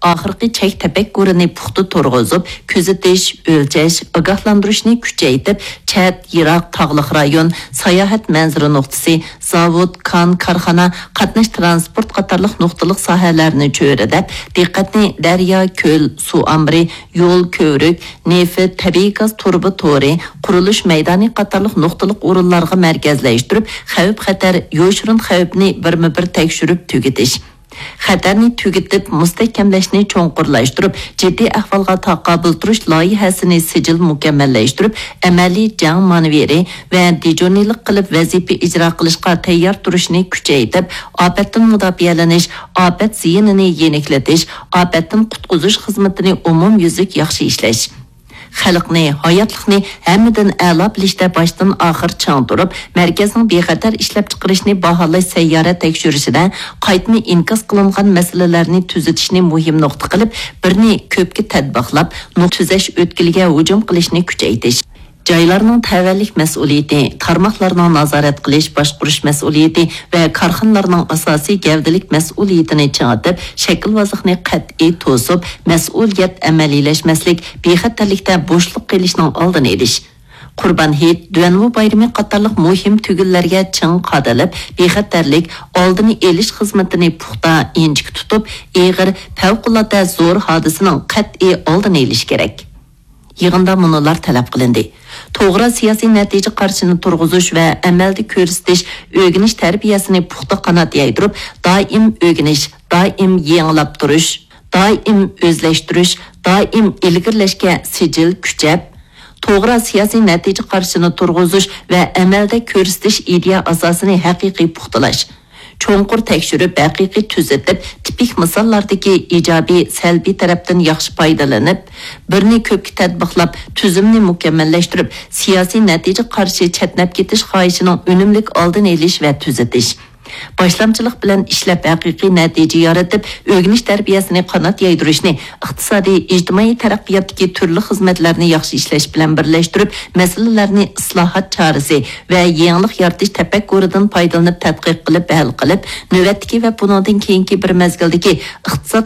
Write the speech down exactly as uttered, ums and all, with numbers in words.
oxirgi chek tafakkurini puxta turg'izib, kuzatish, o'lchash, ogohlantirishni kuchaytirib, chat, yiroq, tog'liq rayon, sayohat manzara nuqtasi, zavod, kon, korxona, qatnash transport qatorliq nuqtaliq sohalarni cho'ridab, diqqatni daryo, ko'l, suv ombiri, yo'l, ko'rik, neft, tabiiy gaz turbi to'ri, qurilish maydoni qatorliq nuqtaliq o'rinlarga markazlashtirib, xavf-xatar, yo'shirin xavfni birma-bir tekshirib tugatish. Xatarni tugatib, mustahkamlashni cho'nqurlashtirib, jiddiy ahvolga taqobil turish loyihasini sijil mukammallashtirib, amaliy jang manevri va dijonilik qilib vazifa ijro qilishga tayyor turishni kuchaytirib, ofatdan mudofialanish, ofat ziyinini yeniklatish, ofatdan qutqizish xizmatini umumyuzlik yaxshi ishlash. Xalqni, hayotlikni hammadan a'lo bilishda boshdan oxir chang turib, markazning bexatar ishlab chiqarishni baholash sayyora tekshirishida qaytma inkos qilingan masalalarni tuzatishni muhim nuqta qilib, birni ko'pga tadbiqlab, tuzash o'tkilga hujum qilishni kuchaytirish. Joylarning tavallik mas'uliyati, tarmoqlarning nazorat qilish, boshqarish mas'uliyati va korxonalarning asosiy gavdalik mas'uliyatini chig'itib, shaklvozlikni qat'iy to'sib, mas'uliyat amaliylashmaslik, bexatarlikda bo'shliq qilishning oldini olish. Qurban Hayit, Duanvu bayrami qatorliq muhim tugunlarga ching qadalib, bexatarlik oldini olish xizmatini puxta inchik tutib, eg'ir favqulodda zo'r hodisining qat'iy oldini olish kerak. Yig'inda munolar talab qilindi. To'g'ri siyosiy natija qarshini turg'izish va amalda ko'rsatish, o'rganish tarbiyasini puxta qanot yaydirib, doim o'rganish, doim yanglab turish, doim o'zlashtirish, doim ilgirlashga sijil kuchab, to'g'ri siyosiy natija qarshini turg'izish va amalda ko'rsatish ideya asosini haqiqiy puxtalash. Cho'nqur tekshirib, haqiqiy tuzatib, tipik misollardagi ijobiy, salbiy tarafdan yaxshi foydalanib, birni ko'pga tadbiqlab, tuzumni mukammallashtirib, siyosiy natija qarshi chatnab ketish xohishining unumlik oldini olish va tuzatish. Boshlamchilik bilan ishlab haqiqiy natija yaratib, o'rganish tarbiyasini qanot yaydirishni, iqtisodiy, ijtimoiy taraqqiyotdagi turli xizmatlarni yaxshi ishlash bilan birlashtirib, masalalarni islohot chorasi va yangilik yaratish tafakkuridan foydalanib tadqiq qilib, hal qilib, navbatdagi va bundan keyingi bir mezgildagi iqtisod